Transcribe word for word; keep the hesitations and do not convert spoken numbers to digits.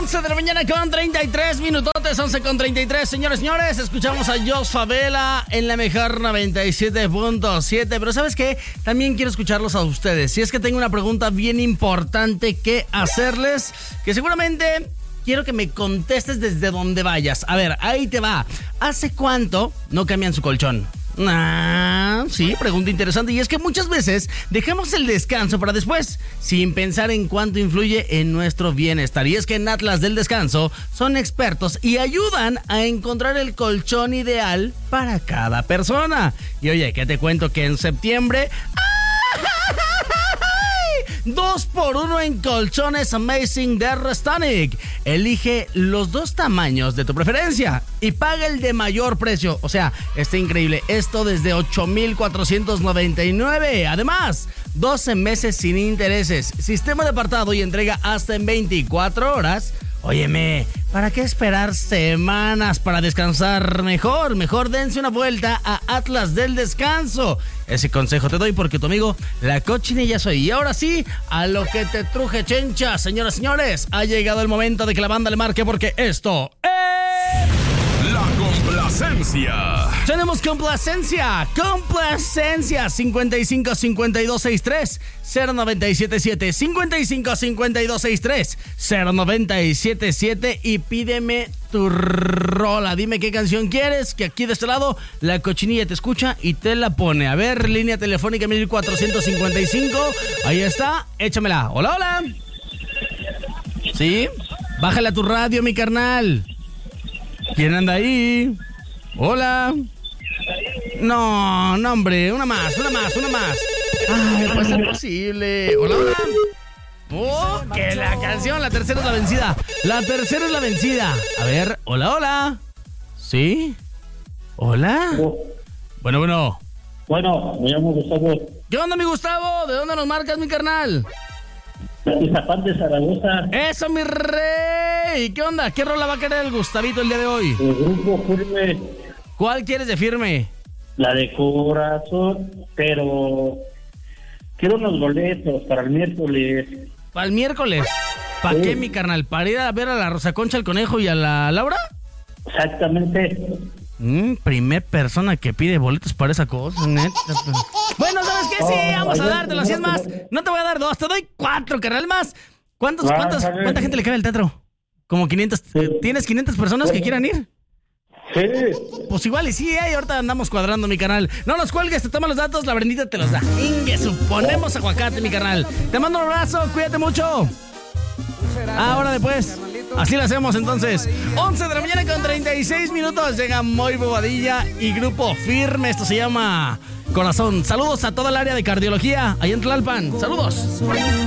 once de la mañana con treinta y tres minutotes, once con treinta y tres, señores, señores. Escuchamos a Jos Favela en la mejor noventa y siete punto siete. Pero ¿sabes qué? También quiero escucharlos a ustedes. Si es que tengo una pregunta bien importante que hacerles, que seguramente quiero que me contestes desde donde vayas. A ver, ahí te va. ¿Hace cuánto no cambian su colchón? Ah, sí, pregunta interesante. Y es que muchas veces dejamos el descanso para después, sin pensar en cuánto influye en nuestro bienestar. Y es que en Atlas del Descanso son expertos y ayudan a encontrar el colchón ideal para cada persona. Y oye, ¿qué te cuento? Que en septiembre... Dos por uno en colchones Amazing de Restonic. Elige los dos tamaños de tu preferencia y paga el de mayor precio. O sea, está increíble. Esto desde ocho mil cuatrocientos noventa y nueve. Además, doce meses sin intereses. Sistema de apartado y entrega hasta en veinticuatro horas. Óyeme, ¿para qué esperar semanas para descansar mejor? Mejor dense una vuelta a Atlas del Descanso. Ese consejo te doy porque tu amigo La Cochinilla soy. Y ahora sí, a lo que te truje, chencha. Señoras y señores, ha llegado el momento de que la banda le marque porque esto es... La complacencia. Tenemos complacencia. Complacencia. cincuenta y cinco cincuenta y dos sesenta y tres cero noventa y siete siete. cincuenta y cinco cincuenta y dos sesenta y tres cero noventa y siete siete. Y pídeme tu rola. Dime qué canción quieres, que aquí de este lado La Cochinilla te escucha y te la pone. A ver, línea telefónica mil cuatrocientos cincuenta y cinco. Ahí está, échamela. Hola, hola. ¿Sí? Bájale a tu radio, mi carnal. ¿Quién anda ahí? Hola. No, no, hombre, una más, una más, una más. Ay, puede ser posible. Hola, hola. Oh, que la canción, la tercera es la vencida. La tercera es la vencida. A ver, hola, hola. ¿Sí? ¿Hola? Bueno, bueno. Bueno, me llamo Gustavo. ¿Qué onda, mi Gustavo? ¿De dónde nos marcas, mi carnal? De Zapán de Zaragoza. ¡Eso, mi rey! ¿Qué onda? ¿Qué rola va a querer el Gustavito el día de hoy? El grupo Firme. ¿Cuál quieres de Firme? La de Corazón, pero quiero unos boletos para el miércoles. ¿Para el miércoles? ¿Para Sí. qué, mi carnal? ¿Para ir a ver a la Rosa Concha, al Conejo y a la Laura? Exactamente. Mm, primer persona que pide boletos para esa cosa, neta. Bueno, ¿sabes qué? Sí, vamos a dártelo. Si es más, no te voy a dar dos, te doy cuatro, carnal. Más, ¿cuántos, Ah, cuántos, está bien. ¿cuánta gente le cabe al teatro? Como quinientas. Sí. ¿Tienes quinientas personas que quieran ir? Sí. Pues igual y sí, ¿eh? Ahorita andamos cuadrando, mi canal. No los cuelgues, te toma los datos, la Brendita te los da. Ingue, suponemos aguacate, mi carnal. Te mando un abrazo, cuídate mucho. Ahora después, así lo hacemos entonces. once de la mañana con treinta y seis minutos. Llega Moy Bobadilla y Grupo Firme. Esto se llama Corazón. Saludos a toda el área de cardiología allá en Tlalpan. Saludos.